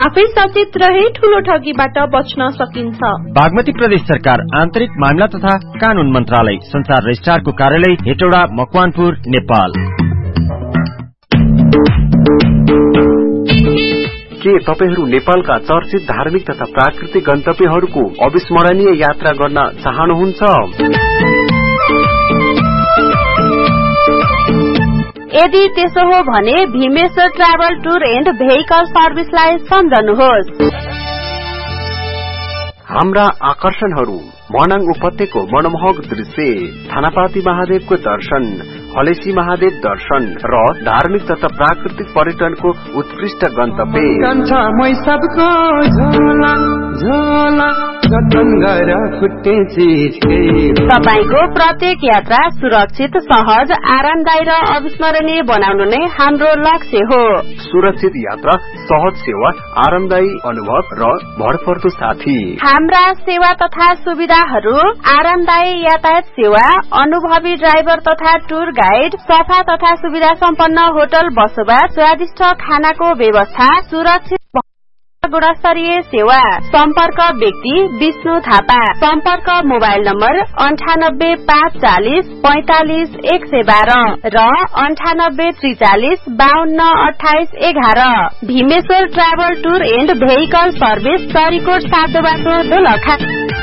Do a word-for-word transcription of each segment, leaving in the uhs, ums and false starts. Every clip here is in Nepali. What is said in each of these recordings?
आफै सचेत रहे ठूलो ठगीबाट बच्न सकिन्छ। बागमती प्रदेश सरकार आन्तरिक मामला तथा कानून मन्त्रालय, संचार रजिस्ट्रारको कार्यालय, हेटौडा, मकवानपुर, नेपाल। के तपाईहरू नेपालका चर्चित धार्मिक तथा प्राकृतिक गन्तव्यहरूको अविस्मरणीय यात्रा गर्न चाहनुहुन्छ? यदि त्यसो हो भने Bhimeshwar travel tour and vehicle सर्भिसलाई सम्झनुहोस्। हाम्रा आकर्षणहरू मनाङ उपत्यको मनमोहक दृश्य, थानापाती महादेवको दर्शन, हलेसी महादेव दर्शन र धार्मिक तथा प्राकृतिक पर्यटनको उत्कृष्ट गन्तव्य। तपाईको प्रत्येक यात्रा सुरक्षित, सहज, आरामदायी र अविस्मरणीय बनाउनु नै हाम्रो लक्ष्य हो। सुरक्षित यात्रा, सहज सेवा, आरामदायी अनुभव र भरपर्दो साथी। हाम्रा सेवा तथा सुविधाहरू: आरामदायी यातायात सेवा, अनुभवी ड्राइभर तथा टुर गाइड, सफा तथा सुविधा सम्पन्न होटल बसोबास, स्वादिष्ट खानाको व्यवस्था, सुरक्षित गुणस्तरीय सेवा। सम्पर्क व्यक्ति विष्णु थापा। सम्पर्क मोबाइल नम्बर अन्ठानब्बे पाँच चालिस पैंतालिस एक सय बाह्र र अन्ठानब्बे त्रिचालिस बाहन्न अठाइस एघार। Bhimeshwar travel tour and vehicle service, Sarikot सातो बाटो, दोलखा।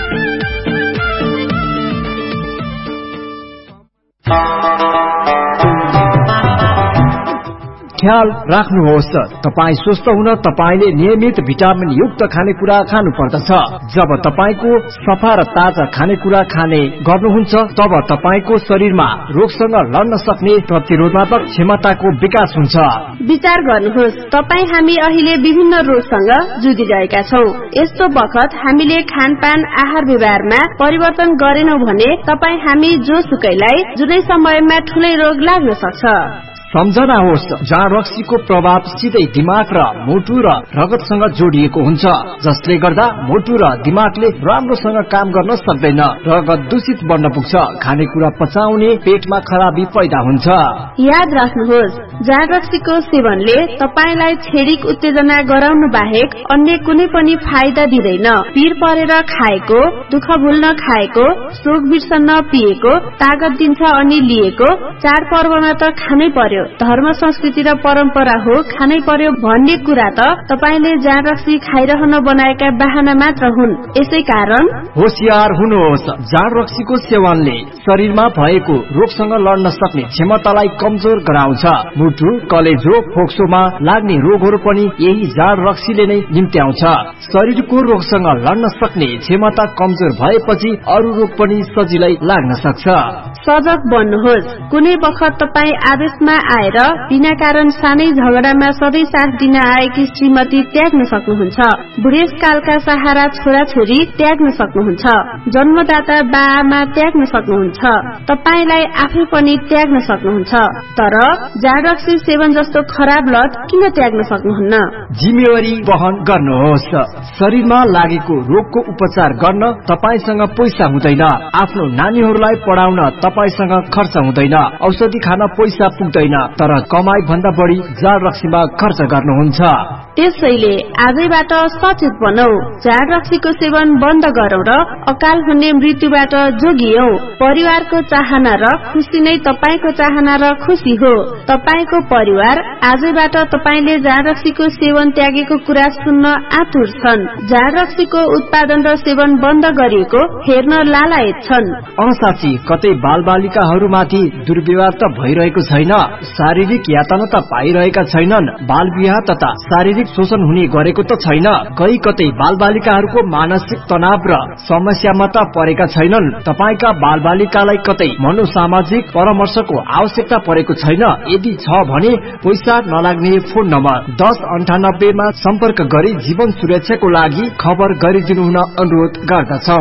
ख्याल राख्नुहोस्, तपाई स्वस्थ हुन तपाईले नियमित भिटामिन युक्त खानेकुरा खानु पर्दछ। जब तपाईको सफा र ताजा खानेकुरा खाने गर्नुहुन्छ तब तपाईको शरीरमा रोगसँग लड्न सक्ने प्रतिरोधात्मक क्षमताको विकास हुन्छ। विचार गर्नुहोस्, तपाई हामी अहिले विभिन्न रोगसँग जुधिरहेका छौं। यस्तो बखत हामीले खानपान आहार व्यवहारमा परिवर्तन गरेनौं भने तपाई हामी जोसुकैलाई जुनै समयमा ठूलै रोग लाग्न सक्छ। सम्झना होस्, जाँड रक्सीको प्रभाव सिधै दिमाग र मुटु र रगतसँग जोडिएको हुन्छ, जसले गर्दा मुटु र दिमागले राम्रोसँग काम गर्न सक्दैन। रगत दूषित बन्न पुग्छ, खानेकुरा पचाउने, पेटमा खराबी पैदा हुन्छ। याद राख्नुहोस्, जाँड रक्सीको सेवनले तपाईलाई क्षणिक उत्तेजना गराउनु बाहेक अन्य कुनै पनि फाइदा दिँदैन। पीर परेर खाएको, दुःख भुल्न खाएको, शोक बिर्सन्न पिएको, तागत दिन्छ अनि लिएको, चाडपर्वमा त खानै पर्यो, धर्म संस्कृति र परम्परा हो, खानै पर्यो भन्ने कुरा त तपाईले जाँड रक्सी खाइरहन बनाएका बहाना मात्र हुन्। यसै कारण होशियार हुनुहोस्, जाँड रक्सीको सेवनले शरीरमा भएको रोगसँग लड्न सक्ने क्षमतालाई कमजोर गराउँछ। मुटु, कलेजो, फोक्सोमा लाग्ने रोगहरू पनि यही जाँड रक्सीले नै निम्त्याउँछ। शरीरको रोगसँग लड्न सक्ने क्षमता कमजोर भएपछि अरू रोग पनि सजिलै लाग्न सक्छ। सजग बन्नुहोस्, कुनै बखत तपाई आदेशमा आएर बिना कारण सानै झगडामा सधैँ साथ दिन आएकी श्रीमती त्याग्न सक्नुहुन्छ। बुढेसकालका सहारा छोराछोरी त्याग्न सक्नुहुन्छ। जन्मदाता बाआमा त्याग्न सक्नुहुन्छ। तपाईलाई आफै पनि त्याग्न सक्नुहुन्छ। तर जाँड रक्सी सेवन जस्तो खराब लत किन त्याग्न सक्नुहुन्न? जिम्मेवारी वहन गर्नुहोस्। शरीरमा लागेको रोगको उपचार गर्न तपाईसँग पैसा हुँदैन। आफ्नो नानीहरूलाई पढाउन तपाईसँग खर्च हुँदैन। औषधि खान पैसा पुग्दैन, तर कमाई भन्दा बढी जाँड रक्सीमा खर्च गर्नुहुन्छ। त्यसैले आजैबाट सचेत बनौ, जाँड रक्सीको सेवन बन्द गरौं र अकाल हुने मृत्युबाट जोगियौ। परिवारको चाहना र खुशी नै तपाईको चाहना र खुशी हो। तपाईको परिवार आजैबाट तपाईले जाँड रक्सीको सेवन त्यागेको कुरा सुन्न आतुर छन्। जाँड रक्सीको उत्पादन र सेवन बन्द गरिएको हेर्न लालायत छन्। असाची कतै बालबालिकाहरूमाथि दुर्व्यवहार त भइरहेको छैन, शारीरिक यातना त पाइरहेका छैनन्, बाल विवाह तथा शारीरिक शोषण हुने गरेको त छैन, कही कतै बालबालिकाहरूको मानसिक तनाव र समस्यामा त परेका छैनन्। तपाईका बालबालिकालाई कतै मनोसामाजिक परामर्शको आवश्यकता परेको छैन। यदि छ भने पैसा नलाग्ने फोन नम्बर दस अन्ठानब्बेमा सम्पर्क गरी जीवन सुरक्षाको लागि खबर गरिदिनु हुन अनुरोध गर्दछौ।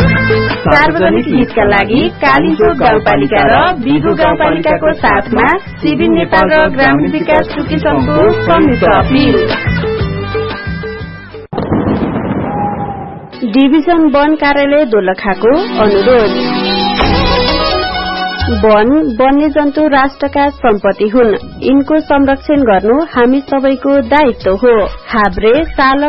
सार्वजनिक हितका लागि कालीचोक गाउँपालिका र बिगु गाउँपालिकाको साथमा सिबिन नेपाल र ग्रामीण विकास टुकी संघको संयुक्त अपील। डिभिजन वन कार्यालय दोलखाको अनुरोध। वन वन्यजन्तु राष्ट्रका सम्पत्ति हुन्। यिनको संरक्षण गर्नु हामी सबैको दायित्व हो। हाब्रे साल